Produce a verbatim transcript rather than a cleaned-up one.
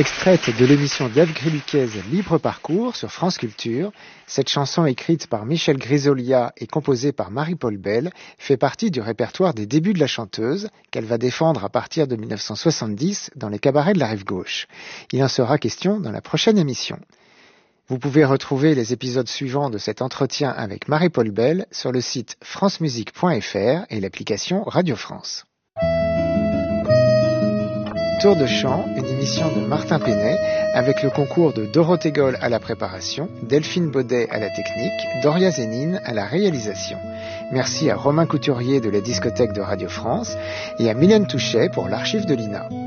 Extraite de l'émission d'Ève Gréluquez Libre Parcours sur France Culture, cette chanson écrite par Michel Grisolia et composée par Marie-Paul Bell fait partie du répertoire des débuts de la chanteuse qu'elle va défendre à partir de mille neuf cent soixante-dix dans les cabarets de la Rive-Gauche. Il en sera question dans la prochaine émission. Vous pouvez retrouver les épisodes suivants de cet entretien avec Marie-Paul Bell sur le site francemusique point f r et l'application Radio France. Tour de chant, une émission de Martin Pénet avec le concours de Dorothée Goll à la préparation, Delphine Baudet à la technique, Doria Zénine à la réalisation. Merci à Romain Couturier de la discothèque de Radio France et à Mylène Touchet pour l'archive de l'I N A.